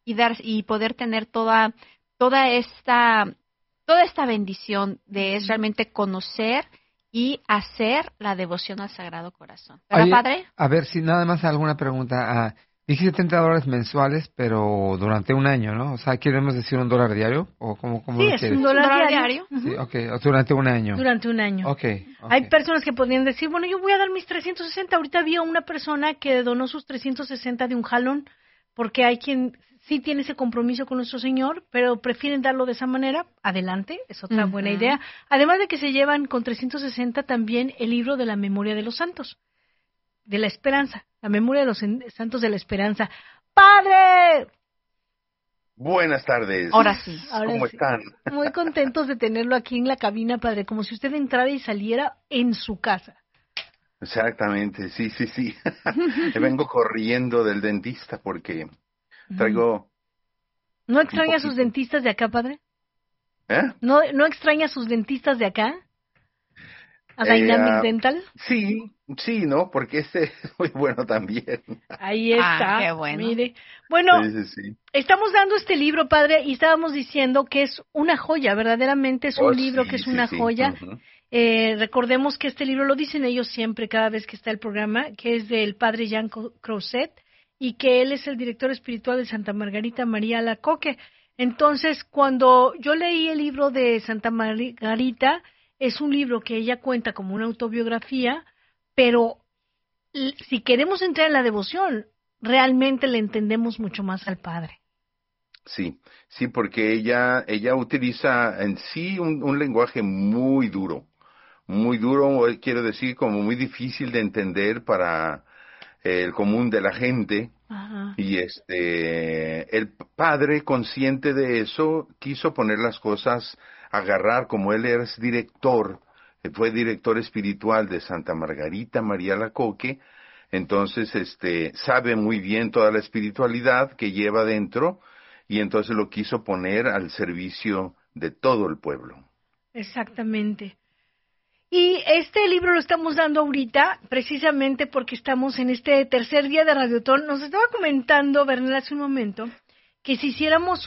y poder tener toda esta bendición de realmente conocer y hacer la devoción al Sagrado Corazón. ¿Verdad, Oye, Padre? A ver, si nada más alguna pregunta. Dijiste $30 mensuales, pero durante un año, ¿no? O sea, ¿queremos decir $1 diario? ¿O cómo Sí, lo es quieres? $1 diario. Sí, okay, durante un año. Durante un año. Okay. Hay personas que podrían decir, bueno, yo voy a dar mis 360. Ahorita vi a una persona que donó sus 360 de un jalón, porque hay quien sí tiene ese compromiso con nuestro Señor, pero prefieren darlo de esa manera. Adelante, es otra buena idea. Además de que se llevan con 360 también el libro de la memoria de los santos, de la esperanza, la memoria de los santos de la esperanza. ¡Padre! Buenas tardes. Ahora sí. ¿Cómo están? Muy contentos de tenerlo aquí en la cabina, Padre, como si usted entrara y saliera en su casa. Exactamente, sí. Vengo corriendo del dentista porque traigo... ¿No extraña a sus dentistas de acá, Padre? ¿No extraña a sus dentistas de acá? ¿A Dynamic Dental? Sí, ¿no? Porque este es muy bueno también. Ahí está, qué bueno. Mire. Bueno, Sí. Estamos dando este libro, Padre, y estábamos diciendo que es una joya, verdaderamente es un libro que es una joya. Uh-huh. Recordemos que este libro, lo dicen ellos siempre cada vez que está el programa, que es del Padre Jean Crozet, y que él es el director espiritual de Santa Margarita María Alacoque. Entonces, cuando yo leí el libro de Santa Margarita, es un libro que ella cuenta como una autobiografía, pero si queremos entrar en la devoción, realmente le entendemos mucho más al Padre. Sí, porque ella utiliza en sí un lenguaje muy duro, quiero decir, como muy difícil de entender para el común de la gente. Ajá. Y el Padre, consciente de eso, quiso poner las cosas, agarrar, como él es director, fue director espiritual de Santa Margarita María Alacoque, entonces sabe muy bien toda la espiritualidad que lleva dentro, y entonces lo quiso poner al servicio de todo el pueblo. Exactamente. Y este libro lo estamos dando ahorita, precisamente porque estamos en este tercer día de Radiotón. Nos estaba comentando Bernal hace un momento que si hiciéramos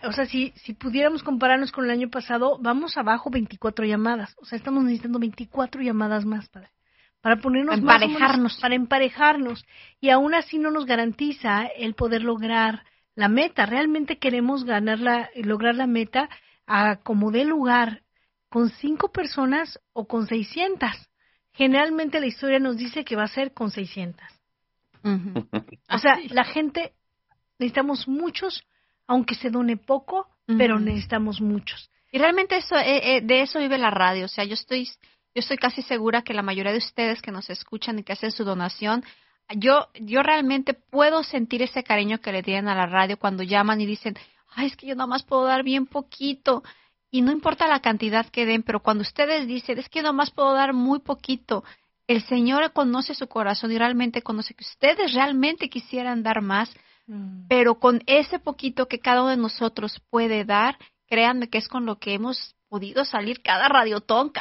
si pudiéramos compararnos con el año pasado, vamos abajo 24 llamadas. O sea, estamos necesitando 24 llamadas más, Padre, para ponernos para emparejarnos. Y aún así no nos garantiza el poder lograr la meta. Realmente queremos lograr la meta como dé lugar, con 5 personas o con 600. Generalmente la historia nos dice que va a ser con 600. Uh-huh. O sea, la gente, necesitamos muchos, aunque se done poco, pero necesitamos muchos. Y realmente de eso vive la radio. O sea, yo estoy casi segura que la mayoría de ustedes que nos escuchan y que hacen su donación, yo realmente puedo sentir ese cariño que le tienen a la radio cuando llaman y dicen, ay, es que yo nada más puedo dar bien poquito. Y no importa la cantidad que den, pero cuando ustedes dicen, es que nomás puedo dar muy poquito, el Señor conoce su corazón y realmente conoce que ustedes realmente quisieran dar más, pero con ese poquito que cada uno de nosotros puede dar, créanme que es con lo que hemos podido salir cada radiotón.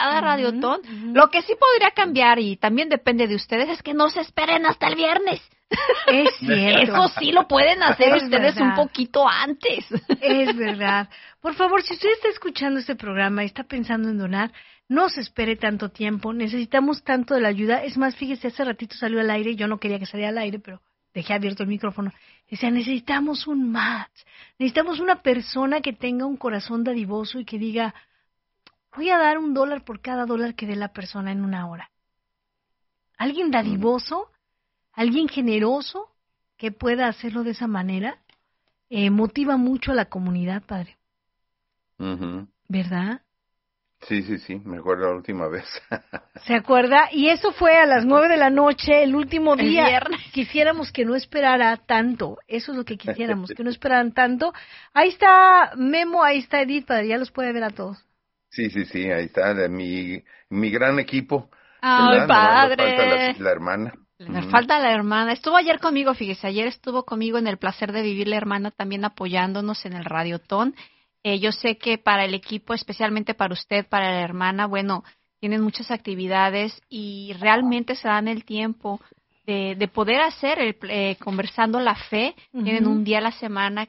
Lo que sí podría cambiar, y también depende de ustedes, es que no se esperen hasta el viernes. Es cierto. Eso sí lo pueden hacer Es ustedes verdad. un poquito antes. Es verdad. Por favor, si usted está escuchando este programa y está pensando en donar, no se espere tanto tiempo. Necesitamos tanto de la ayuda. Es más, fíjese, hace ratito salió al aire. Yo no quería que saliera al aire, pero dejé abierto el micrófono. Decía, necesitamos un match. Necesitamos una persona que tenga un corazón dadivoso y que diga, voy a dar $1 por cada $1 que dé la persona en una hora. Alguien dadivoso, alguien generoso que pueda hacerlo de esa manera, motiva mucho a la comunidad, Padre. Uh-huh. ¿Verdad? Sí, me acuerdo la última vez. ¿Se acuerda? Y eso fue a las 9 de la noche, el último día. El viernes. Quisiéramos que no esperara tanto. Eso es lo que quisiéramos, que no esperaran tanto. Ahí está Memo, ahí está Edith, Padre, ya los puede ver a todos. Sí, ahí está mi gran equipo. Ay, ¿verdad? Padre. Nomás nos falta la hermana. Me falta la hermana. Estuvo ayer conmigo, fíjese, ayer estuvo conmigo en el placer de vivir la hermana, también apoyándonos en el Radiotón. Yo sé que para el equipo, especialmente para usted, para la hermana, bueno, tienen muchas actividades y realmente se dan el tiempo de poder hacer, conversando la fe. Tienen un día a la semana